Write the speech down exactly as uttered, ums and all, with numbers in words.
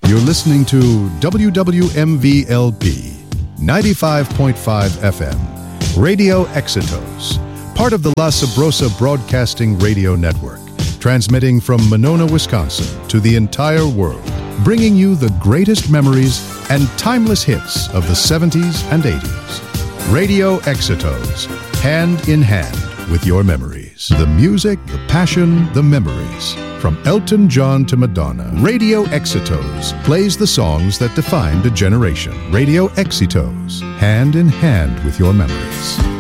You're listening to W W M V L P ninety-five point five F M, Radio Exitos, part of the La Sabrosa Broadcasting Radio Network, transmitting from Monona, Wisconsin to the entire world, bringing you the greatest memories and timeless hits of the seventies and eighties. Radio Exitos, hand in hand with your memories. The music, the passion, the memories. From Elton John to Madonna, Radio Exitos plays the songs that defined a generation. Radio Exitos, hand in hand with your memories.